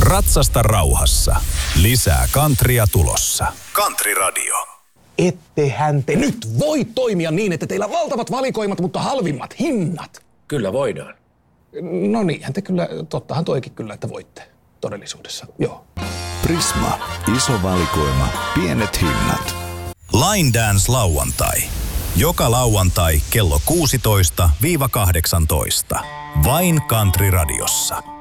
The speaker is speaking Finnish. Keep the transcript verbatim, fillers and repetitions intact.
Ratsasta rauhassa. Lisää countrya tulossa. Country Radio. Ettehän te nyt voi toimia niin, että teillä on valtavat valikoimat, mutta halvimmat hinnat. Kyllä voidaan. No niinhän te kyllä, tottahan toikin kyllä, että voitte todellisuudessa, joo. Prisma. Iso valikoima. Pienet hinnat. Line Dance lauantai. Joka lauantai kello kuusitoista kahdeksantoista. Vain Country Radiossa.